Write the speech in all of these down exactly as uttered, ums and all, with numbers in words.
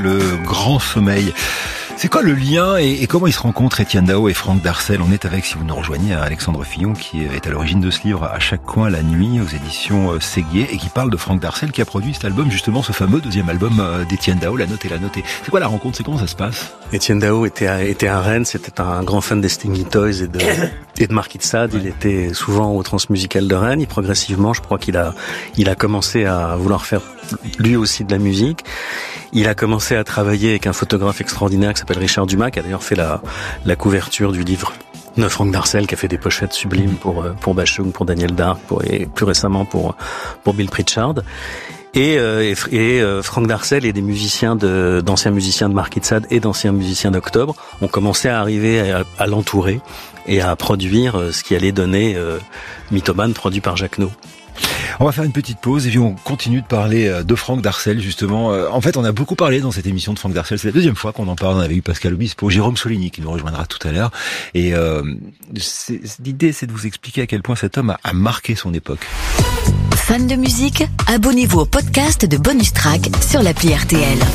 le grand sommeil. C'est quoi le lien et, et comment ils se rencontrent, Étienne Dao et Franck Darcel? On est avec, si vous nous rejoignez, Alexandre Fillon qui est à l'origine de ce livre À chaque coin la nuit aux éditions Séguier et qui parle de Franck Darcel qui a produit cet album, justement ce fameux deuxième album d'Étienne Dao, La Note et la Notée. C'est quoi la rencontre? C'est comment ça se passe? Étienne Dao était à, était à Rennes, c'était un grand fan des Stingy Toys et de, et de Marquis de Sade. Il était souvent au Transmusical de Rennes. Et progressivement, je crois qu'il a, il a commencé à vouloir faire lui aussi de la musique. Il a commencé à travailler avec un photographe extraordinaire qui s'appelle Richard Dumas, qui a d'ailleurs fait la, la couverture du livre de Franck Darcel, qui a fait des pochettes sublimes pour, pour Bachung, pour Daniel Dark, pour, et plus récemment pour, pour Bill Pritchard. Et, euh, et, et euh, Franck Darcel et des musiciens de, d'anciens musiciens de Marquis de Sade et d'anciens musiciens d'Octobre ont commencé à arriver à, à l'entourer et à produire ce qui allait donner euh, Mythomane, produit par Jacques No. On va faire une petite pause et puis on continue de parler de Franck Darcel, justement. En fait, on a beaucoup parlé dans cette émission de Franck Darcel. C'est la deuxième fois qu'on en parle. On avait eu Pascal Obispo, Jérôme Soligny qui nous rejoindra tout à l'heure. Et euh, c'est, l'idée, c'est de vous expliquer à quel point cet homme a, a marqué son époque. Fan de musique, abonnez-vous au podcast de Bonus Track sur l'appli R T L.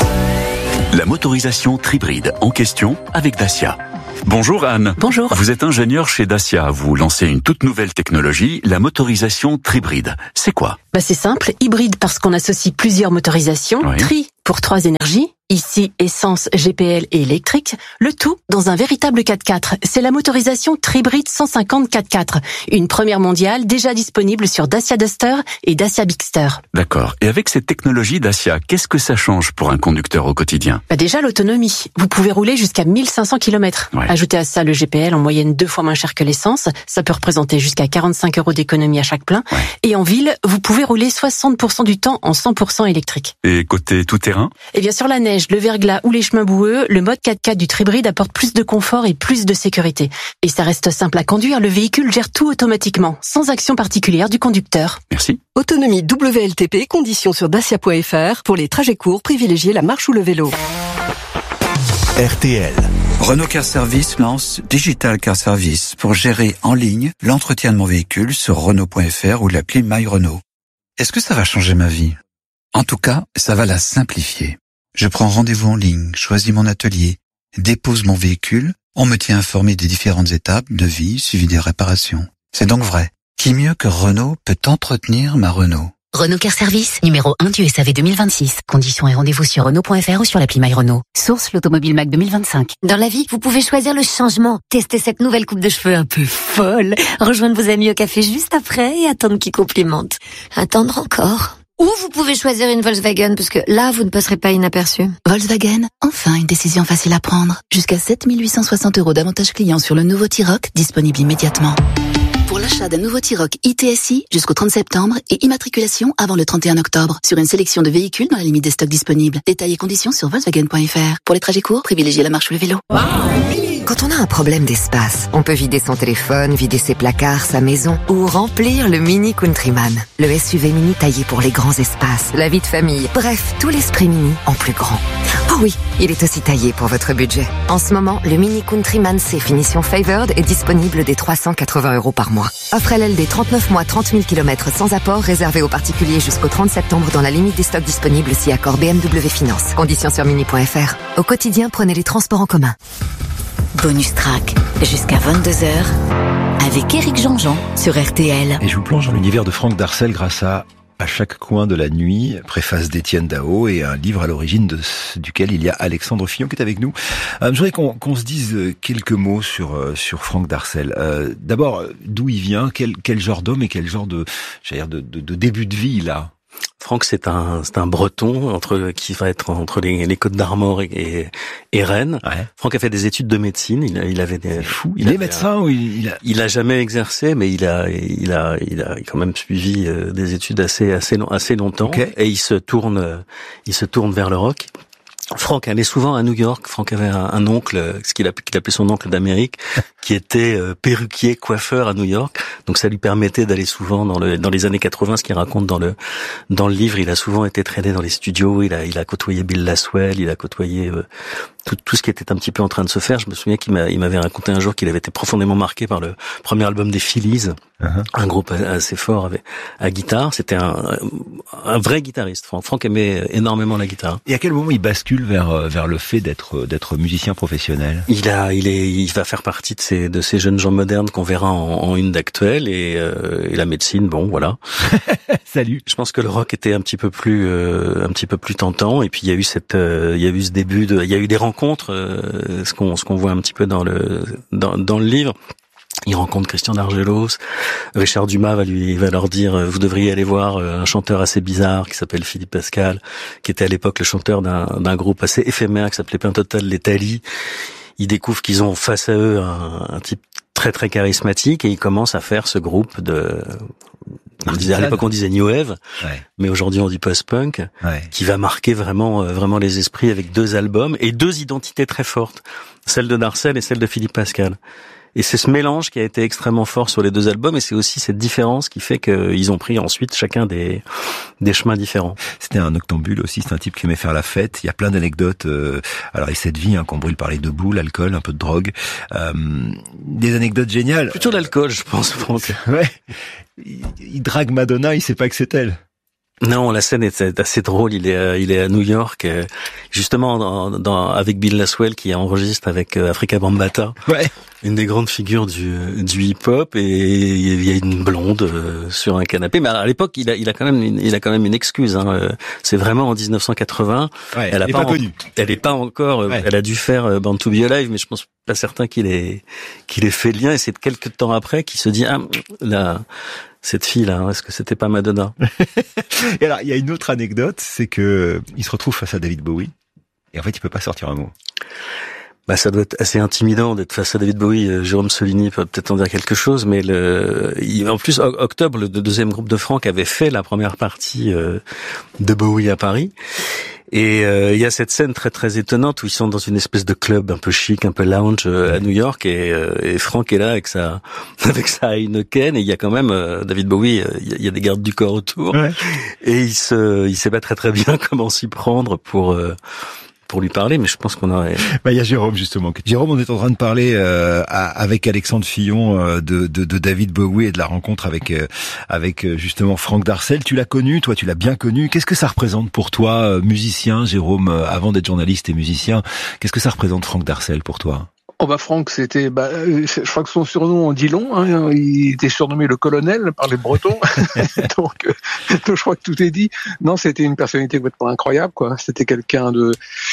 La motorisation Tribride en question avec Dacia. Bonjour Anne. Bonjour. Vous êtes ingénieur chez Dacia. Vous lancez une toute nouvelle technologie, la motorisation Tribride. C'est quoi? Bah c'est simple, hybride parce qu'on associe plusieurs motorisations, oui. Tri pour trois énergies, ici essence, G P L et électrique, le tout dans un véritable quatre-quatre. C'est la motorisation Tribride cent cinquante quatre-quatre, une première mondiale déjà disponible sur Dacia Duster et Dacia Bigster. D'accord. Et avec cette technologie Dacia, qu'est-ce que ça change pour un conducteur au quotidien? Bah déjà l'autonomie. Vous pouvez rouler jusqu'à mille cinq cents kilomètres. Ouais. Ajoutez à ça le G P L en moyenne deux fois moins cher que l'essence. Ça peut représenter jusqu'à quarante-cinq euros d'économie à chaque plein. Ouais. Et en ville, vous pouvez rouler soixante pour cent du temps en cent pour cent électrique. Et côté tout-terrain? Eh bien sur la neige, le verglas ou les chemins boueux, le mode quatre-quatre du Tribride apporte plus de confort et plus de sécurité. Et ça reste simple à conduire, le véhicule gère tout automatiquement, sans action particulière du conducteur. Merci. Autonomie W L T P, conditions sur dacia point f r. Pour les trajets courts, privilégiez la marche ou le vélo. R T L. Renault Car Service lance Digital Car Service pour gérer en ligne l'entretien de mon véhicule sur Renault point f r ou l'appli My Renault. Est-ce que ça va changer ma vie? En tout cas, ça va la simplifier. Je prends rendez-vous en ligne, choisis mon atelier, dépose mon véhicule, on me tient informé des différentes étapes, devis, suivi des réparations. C'est donc vrai. Qui mieux que Renault peut entretenir ma Renault? Renault Car Service, numéro un du S A V deux mille vingt-six. Conditions et rendez-vous sur Renault point f r ou sur l'appli My Renault. Source l'Automobile Mac deux mille vingt-cinq. Dans la vie, vous pouvez choisir le changement. Tester cette nouvelle coupe de cheveux un peu folle. Rejoindre vos amis au café juste après et attendre qu'ils complimentent. Attendre encore. Ou vous pouvez choisir une Volkswagen, parce que là, vous ne passerez pas inaperçu. Volkswagen, enfin une décision facile à prendre. Jusqu'à sept mille huit cent soixante euros d'avantage client sur le nouveau T-Roc, disponible immédiatement. Pour l'achat d'un nouveau T-Roc I T S I jusqu'au trente septembre et immatriculation avant le trente et un octobre sur une sélection de véhicules dans la limite des stocks disponibles. Détails et conditions sur Volkswagen point f r. Pour les trajets courts, privilégiez la marche ou le vélo. Quand on a un problème d'espace, on peut vider son téléphone, vider ses placards, sa maison ou remplir le Mini Countryman. Le S U V mini taillé pour les grands espaces, la vie de famille, bref, tout l'esprit mini en plus grand. Oh oui, il est aussi taillé pour votre budget. En ce moment, le Mini Countryman C finition Favored est disponible dès trois cent quatre-vingts euros par mois. Offre L L D trente-neuf mois, trente mille kilomètres sans apport, réservé aux particuliers jusqu'au trente septembre dans la limite des stocks disponibles si accord B M W Finance. Conditions sur mini point f r. Au quotidien, prenez les transports en commun. Bonus Track, jusqu'à vingt-deux heures, avec Éric Jean-Jean sur R T L. Et je vous plonge dans l'univers de Franck Darcel grâce à À chaque coin de la nuit, préface d'Étienne Dao et un livre à l'origine de, duquel il y a Alexandre Fillon qui est avec nous. Euh, je voudrais qu'on, qu'on se dise quelques mots sur euh, sur Franck Darcel. Euh, d'abord, d'où il vient, quel quel genre d'homme et quel genre de, j'allais dire de, de, de début de vie il a. Franck, c'est un, c'est un Breton entre qui va être entre les, les Côtes d'Armor et, et, et Rennes. Ouais. Franck a fait des études de médecine. Il, a, il avait des. C'est fou. Il, il est médecin ou il, il a. Il a jamais exercé, mais il a, il a, il a quand même suivi des études assez, assez, assez longtemps. Okay. Et il se tourne, il se tourne vers le rock. Franck allait souvent à New York. Franck avait un, un oncle, ce qu'il appelait, qu'il appelait son oncle d'Amérique, qui était euh, perruquier, coiffeur à New York. Donc ça lui permettait d'aller souvent dans le dans les années quatre-vingts, ce qu'il raconte dans le dans le livre. Il a souvent été traîné dans les studios. Il a il a côtoyé Bill Laswell. Il a côtoyé euh, tout tout ce qui était un petit peu en train de se faire. Je me souviens qu'il m'a il m'avait raconté un jour qu'il avait été profondément marqué par le premier album des Phillies, uh-huh. un groupe assez fort avec à guitare. C'était un un vrai guitariste. Franck, Franck aimait énormément la guitare. Et à quel moment il bascule vers vers le fait d'être d'être musicien professionnel? Il a, il est, il va faire partie de ces de ces jeunes gens modernes qu'on verra en, en une d'Actuel et, euh, et la médecine. Bon, voilà. Salut. Je pense que le rock était un petit peu plus euh, un petit peu plus tentant et puis il y a eu cette euh, il y a eu ce début de il y a eu des rencontres, euh, ce qu'on ce qu'on voit un petit peu dans le dans dans le livre. Il rencontre Christian Dargelos, Richard Dumas va lui va leur dire vous devriez aller voir un chanteur assez bizarre qui s'appelle Philippe Pascal, qui était à l'époque le chanteur d'un d'un groupe assez éphémère qui s'appelait Pentotal Les Thalys. Ils découvrent qu'ils ont face à eux un, un type très très charismatique et ils commencent à faire ce groupe de on disait, à l'époque on disait New Wave, ouais. mais aujourd'hui on dit post-punk, ouais. qui va marquer vraiment vraiment les esprits avec deux albums et deux identités très fortes, celle de Darcel et celle de Philippe Pascal. Et c'est ce mélange qui a été extrêmement fort sur les deux albums et c'est aussi cette différence qui fait qu'ils ont pris ensuite chacun des des chemins différents. C'était un noctambule aussi, c'est un type qui aimait faire la fête. Il y a plein d'anecdotes. Euh, alors et cette vie hein, qu'on brûle par les deux bouts, l'alcool, un peu de drogue, euh, des anecdotes géniales. Plutôt l'alcool, je pense, Franck. Ouais. Il, il drague Madonna, il sait pas que c'est elle. Non, la scène est assez drôle. Il est, euh, il est à New York, euh, justement dans, dans, avec Bill Laswell qui enregistre avec euh, Afrika Bambaataa, ouais. une des grandes figures du, du hip-hop. Et il y a une blonde euh, sur un canapé. Mais à l'époque, il a, il a quand même, une, il a quand même une excuse. Hein. C'est vraiment en dix-neuf cent quatre-vingts. Ouais, elle a pas, pas, en, connue. Elle est pas encore. Ouais. Elle a dû faire euh, Born to Be Alive, mais je pense pas certain qu'il ait, qu'il ait fait le lien. Et c'est quelques temps après qu'il se dit ah là. Cette fille-là, hein, est-ce que c'était pas Madonna? Et alors, il y a une autre anecdote, c'est que il se retrouve face à David Bowie, et en fait, il peut pas sortir un mot. Bah, ça doit être assez intimidant d'être face à David Bowie. Jérôme Solini peut peut-être en dire quelque chose, mais le, il, en plus, Octobre, le deuxième groupe de Franck, avait fait la première partie euh, de Bowie à Paris. Et euh, il y a cette scène très très étonnante où ils sont dans une espèce de club un peu chic, un peu lounge euh, à New York et, euh, et Franck est là avec sa avec sa Heineken et il y a quand même euh, David Bowie, euh, il y a des gardes du corps autour ouais. et il se il sait pas très très bien comment s'y prendre pour euh, pour lui parler, mais je pense qu'on aurait... Bah, il y a Jérôme, justement. Jérôme, on est en train de parler euh, avec Alexandre Fillon euh, de, de, de David Bowie et de la rencontre avec, euh, avec euh, justement Franck Darcel. Tu l'as connu, toi, tu l'as bien connu. Qu'est-ce que ça représente pour toi, euh, musicien, Jérôme, euh, avant d'être journaliste et musicien, qu'est-ce que ça représente Franck Darcel pour toi ? Oh bah Franck, c'était, bah, je crois que son surnom en dit long. Hein, il était surnommé le colonel par les Bretons. donc, euh, donc, je crois que tout est dit. Non, c'était une personnalité complètement incroyable, quoi. C'était quelqu'un de,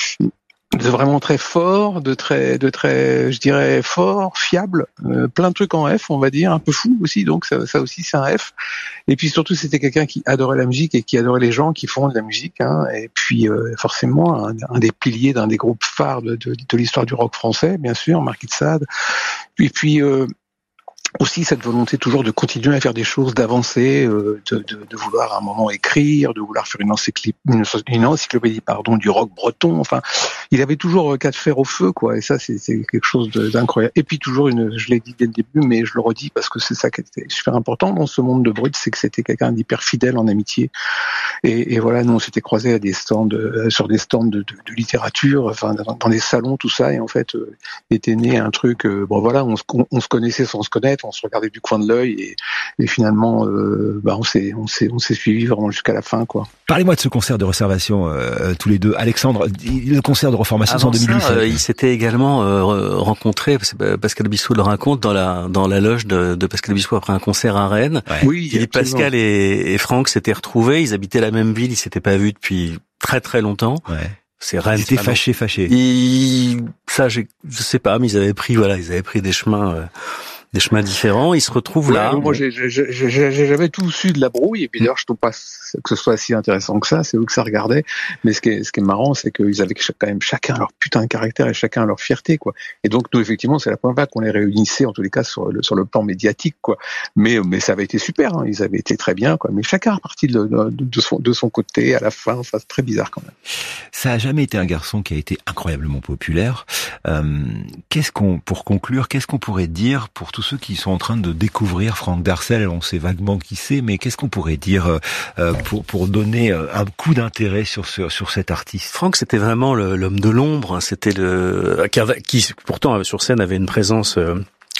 de vraiment très fort, de très, de très, je dirais fort, fiable, euh, plein de trucs en F, on va dire, un peu fou aussi. Donc ça, ça aussi, c'est un F. Et puis surtout, c'était quelqu'un qui adorait la musique et qui adorait les gens qui font de la musique. Hein. Et puis euh, forcément, un, un des piliers d'un des groupes phares de, de, de l'histoire du rock français, bien sûr, Marquis de Sade. Et puis euh, aussi cette volonté toujours de continuer à faire des choses, d'avancer, euh, de, de, de vouloir à un moment écrire, de vouloir faire une encyclopédie, une encyclopédie pardon, du rock breton. Enfin, il avait toujours quatre fers au feu, quoi. Et ça, c'est, c'est quelque chose d'incroyable. Et puis toujours une, je l'ai dit dès le début, mais je le redis parce que c'est ça qui était super important dans ce monde de brut, c'est que c'était quelqu'un d'hyper fidèle en amitié. Et, et voilà, nous on s'était croisés à des stands, euh, sur des stands de, de, de littérature, enfin dans, dans des salons, tout ça. Et en fait, euh, était né un truc. Euh, bon voilà, on se, on se connaissait sans se connaître. On se regardait du coin de l'œil et, et finalement, euh, bah on s'est, on s'est, on s'est suivi vraiment jusqu'à la fin, quoi. Parlez-moi de ce concert de réservation, euh, tous les deux. Alexandre, le concert de reformation c'est en deux mille dix-sept. Euh, il s'était également euh, rencontré, Pascal Obispo le raconte, dans la dans la loge de, de Pascal Obispo après un concert à Rennes. Ouais. Oui, Philippe Pascal et, et Franck s'étaient retrouvés. Ils habitaient la même ville, ils s'étaient pas vus depuis très très longtemps. Ouais. C'est Rennes. Ils étaient fâchés, fâchés. Ils, ça, je, je sais pas, mais ils avaient pris, voilà, ils avaient pris des chemins. Euh, des chemins différents, ils se retrouvent ouais, là. Moi, j'ai, j'ai, j'ai, j'ai jamais tout su de la brouille, et puis d'ailleurs, je trouve pas que ce soit si intéressant que ça, c'est eux que ça regardait, mais ce qui est, ce qui est marrant, c'est qu'ils avaient quand même chacun leur putain de caractère et chacun leur fierté, quoi. Et donc, nous, effectivement, c'est la première fois qu'on les réunissait, en tous les cas, sur le, sur le plan médiatique, quoi. Mais, mais ça avait été super, hein, ils avaient été très bien, quoi. Mais chacun est reparti de, de, de, son, de son côté, à la fin, enfin, c'est très bizarre quand même. Ça a jamais été un garçon qui a été incroyablement populaire. Euh, qu'est-ce qu'on, pour conclure, qu'est-ce qu'on pourrait dire pour tous ceux qui sont en train de découvrir Franck Darcel? On sait vaguement qui c'est, mais qu'est-ce qu'on pourrait dire euh, pour pour donner un coup d'intérêt sur ce, sur cet artiste? Franck, c'était vraiment le, l'homme de l'ombre. C'était le qui, avait, qui pourtant sur scène avait une présence euh,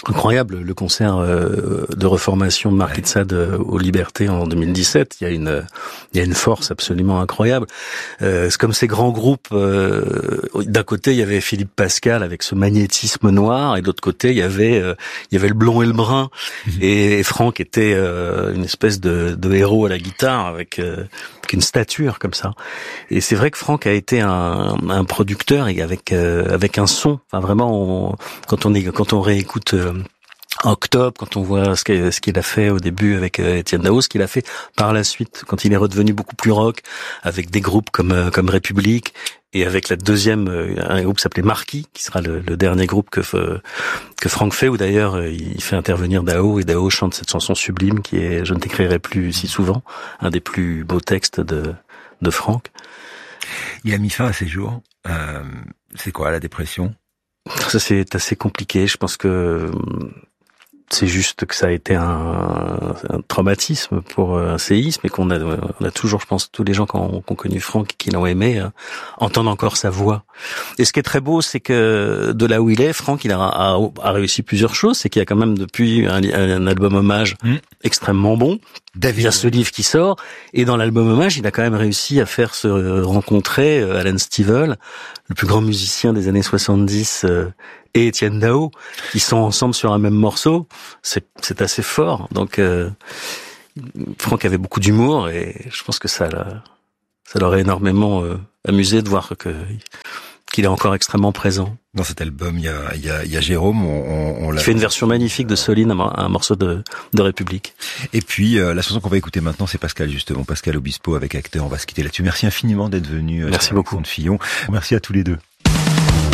incroyable, le concert euh, de reformation de Marquis de Sade euh, aux Libertés en deux mille dix-sept. Il y a une, il y a une force absolument incroyable. Euh, c'est comme ces grands groupes. Euh, d'un côté, il y avait Philippe Pascal avec ce magnétisme noir, et de l'autre côté, il y avait, euh, il y avait le blond et le brun. Mmh. Et, et Franck était euh, une espèce de, de héros à la guitare avec, euh, avec une stature comme ça. Et c'est vrai que Franck a été un, un producteur et avec, euh, avec un son. Enfin, vraiment, on, quand on est, quand on réécoute. Euh, En octobre, quand on voit ce qu'il, ce qu'il a fait au début avec euh, Étienne Dao, ce qu'il a fait par la suite, quand il est redevenu beaucoup plus rock, avec des groupes comme euh, comme République, et avec la deuxième, euh, un groupe qui s'appelait Marquis, qui sera le, le dernier groupe que euh, que Franck fait, où d'ailleurs euh, il fait intervenir Dao, et Dao chante cette chanson sublime qui est « Je ne t'écrirai plus si souvent », un des plus beaux textes de de Franck. Il a mis fin à ses jours. Euh, c'est quoi la dépression? Ça, c'est assez compliqué. Je pense que c'est juste que ça a été un, un traumatisme pour un séisme, et qu'on a, on a toujours, je pense, tous les gens qui ont, qui ont connu Franck et qui l'ont aimé, euh, entendent encore sa voix. Et ce qui est très beau, c'est que de là où il est, Franck, il a, a, a réussi plusieurs choses. C'est qu'il y a quand même depuis un, un album hommage mmh. extrêmement bon. David. Il y a ce livre qui sort, et dans l'album hommage, il a quand même réussi à faire se rencontrer Alan Stivell, le plus grand musicien des années soixante-dix, euh, et Étienne Dao, qui sont ensemble sur un même morceau. C'est, c'est assez fort. Donc, euh, Franck avait beaucoup d'humour, et je pense que ça, l'a, ça l'aurait énormément euh, amusé de voir que qu'il est encore extrêmement présent. Dans cet album, il y a, il y a, il y a Jérôme, on, on l'a... Il fait une version magnifique de Soline, un morceau de, de République. Et puis, euh, la chanson qu'on va écouter maintenant, c'est Pascal, justement. Pascal Obispo avec Acteur. On va se quitter là-dessus. Merci infiniment d'être venu. Merci euh, beaucoup. Fillon. Merci à tous les deux.